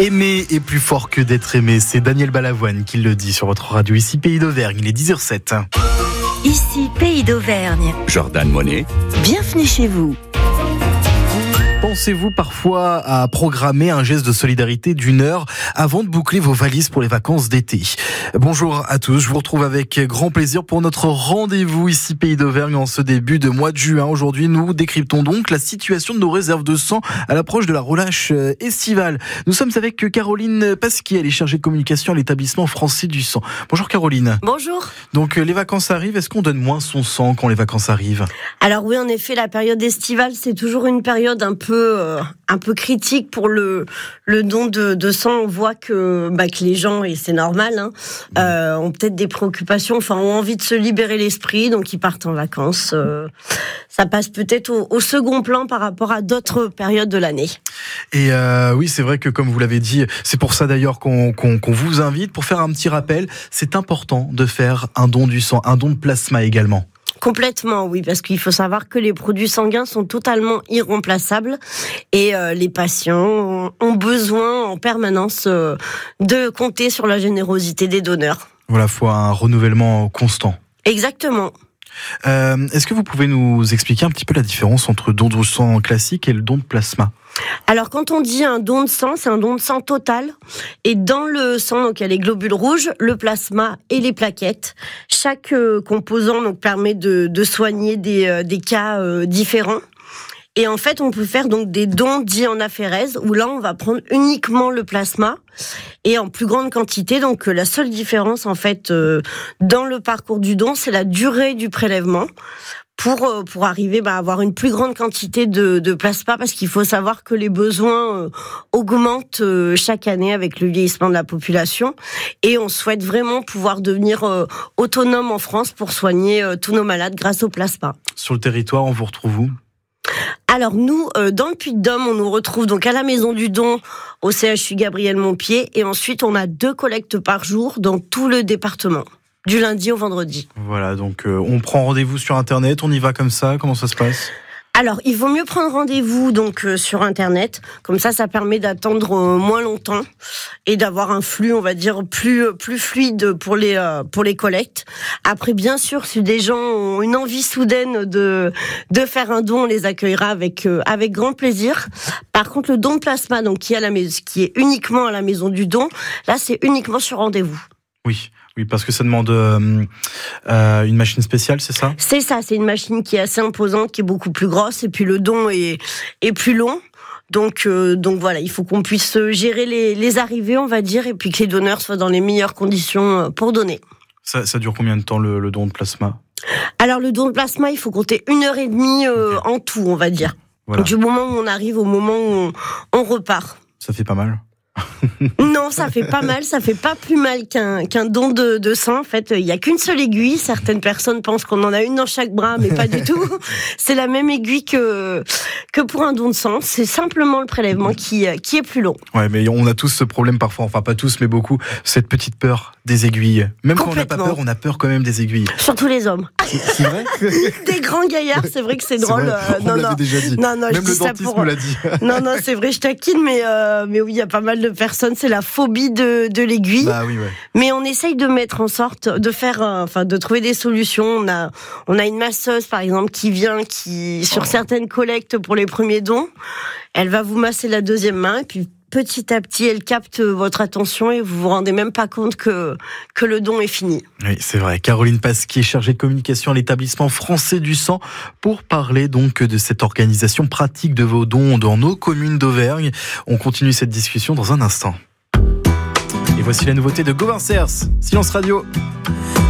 Aimer est plus fort que d'être aimé, c'est Daniel Balavoine qui le dit sur votre radio. Ici Pays d'Auvergne, il est 10h07. Ici Pays d'Auvergne. Jordan Monnet. Bienvenue chez vous. Pensez-vous parfois à programmer un geste de solidarité d'une heure avant de boucler vos valises pour les vacances d'été? Bonjour à tous, je vous retrouve avec grand plaisir pour notre rendez-vous ici Pays d'Auvergne en ce début de mois de juin. Aujourd'hui, nous décryptons donc la situation de nos réserves de sang à l'approche de la relâche estivale. Nous sommes avec Caroline Pasquier, elle est chargée de communication à l'établissement français du sang. Bonjour Caroline. Bonjour. Donc les vacances arrivent, est-ce qu'on donne moins son sang quand les vacances arrivent? Alors oui, en effet, la période estivale, c'est toujours une période un peu critique pour le don de sang. On voit que les gens, et c'est normal, ont peut-être des préoccupations, ont envie de se libérer l'esprit, donc ils partent en vacances. Ça passe peut-être au second plan par rapport à d'autres périodes de l'année. Et oui, c'est vrai que comme vous l'avez dit, c'est pour ça d'ailleurs qu'on vous invite pour faire un petit rappel. C'est important de faire un don du sang, un don de plasma également. Complètement, oui, parce qu'il faut savoir que les produits sanguins sont totalement irremplaçables et les patients ont besoin en permanence de compter sur la générosité des donneurs. Voilà, faut un renouvellement constant. Exactement. Est-ce que vous pouvez nous expliquer un petit peu la différence entre don de sang classique et le don de plasma ? Alors quand on dit un don de sang, c'est un don de sang total. Et dans le sang, donc il y a les globules rouges, le plasma et les plaquettes. Chaque composant donc permet de soigner des cas différents. Et en fait, on peut faire donc des dons dits en aphérèse, où là, on va prendre uniquement le plasma et en plus grande quantité. Donc, la seule différence, en fait, dans le parcours du don, c'est la durée du prélèvement pour arriver à avoir une plus grande quantité de plasma, parce qu'il faut savoir que les besoins augmentent chaque année avec le vieillissement de la population, et on souhaite vraiment pouvoir devenir autonome en France pour soigner tous nos malades grâce au plasma. Sur le territoire, on vous retrouve où ? Alors nous, dans le Puy-de-Dôme, on nous retrouve donc à la Maison du Don, au CHU Gabriel Montpied, et ensuite on a 2 collectes par jour dans tout le département, du lundi au vendredi. Voilà, donc on prend rendez-vous sur Internet, on y va comme ça, comment ça se passe ? Alors, il vaut mieux prendre rendez-vous donc sur Internet, comme ça permet d'attendre moins longtemps et d'avoir un flux, on va dire, plus fluide pour les collectes. Après, bien sûr, si des gens ont une envie soudaine de faire un don, on les accueillera avec grand plaisir. Par contre, le don de plasma, donc qui est uniquement à la Maison du Don, là, c'est uniquement sur rendez-vous. Oui, parce que ça demande une machine spéciale, c'est ça ? C'est ça, c'est une machine qui est assez imposante, qui est beaucoup plus grosse, et puis le don est plus long. Donc voilà, il faut qu'on puisse gérer les arrivées, on va dire, et puis que les donneurs soient dans les meilleures conditions pour donner. Ça dure combien de temps le don de plasma ? Alors le don de plasma, il faut compter 1h30 en tout, on va dire. Voilà. Du moment où on arrive au moment où on repart. Ça fait pas mal ? Non, ça fait pas mal, ça fait pas plus mal qu'un don de sang. En fait, il y a qu'une seule aiguille. Certaines personnes pensent qu'on en a une dans chaque bras, mais pas du tout. C'est la même aiguille que pour un don de sang. C'est simplement le prélèvement qui est plus long. Ouais, mais on a tous ce problème parfois, enfin pas tous, mais beaucoup, cette petite peur des aiguilles. Même quand on n'a pas peur, on a peur quand même des aiguilles. Surtout les hommes. C'est vrai ? Des grands gaillards, c'est vrai que c'est drôle. On l'avait déjà dit. Non, même le dentiste me l'a dit. Non, c'est vrai, je taquine, mais oui, il y a pas mal de personnes, c'est la phobie de l'aiguille. Bah oui, ouais. Mais on essaye de mettre en sorte de trouver des solutions. On a une masseuse, par exemple, qui vient, sur certaines collectes pour les premiers dons, elle va vous masser la deuxième main, et puis petit à petit, elle capte votre attention et vous vous rendez même pas compte que le don est fini. Oui, c'est vrai. Caroline Pasquier, chargée de communication à l'établissement français du sang, pour parler donc de cette organisation pratique de vos dons dans nos communes d'Auvergne. On continue cette discussion dans un instant. Et voici la nouveauté de Gauvin Cers, Silence Radio.